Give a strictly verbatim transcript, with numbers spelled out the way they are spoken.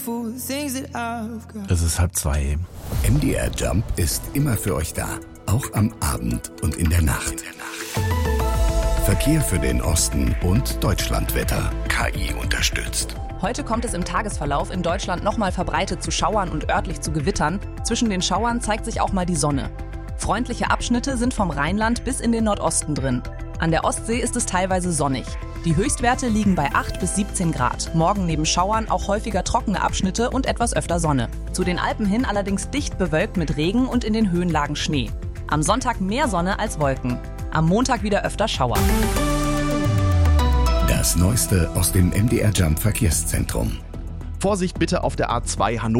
Es ist halb zwei. M D R Jump ist immer für euch da, auch am Abend und in der Nacht. Verkehr für den Osten und Deutschlandwetter. K I unterstützt. Heute kommt es im Tagesverlauf in Deutschland nochmal verbreitet zu Schauern und örtlich zu Gewittern. Zwischen den Schauern zeigt sich auch mal die Sonne. Freundliche Abschnitte sind vom Rheinland bis in den Nordosten drin. An der Ostsee ist es teilweise sonnig. Die Höchstwerte liegen bei acht bis siebzehn Grad. Morgen neben Schauern auch häufiger trockene Abschnitte und etwas öfter Sonne. Zu den Alpen hin allerdings dicht bewölkt mit Regen und in den Höhenlagen Schnee. Am Sonntag mehr Sonne als Wolken. Am Montag wieder öfter Schauer. Das Neueste aus dem M D R Jump Verkehrszentrum. Vorsicht bitte auf der A zwei Hannover.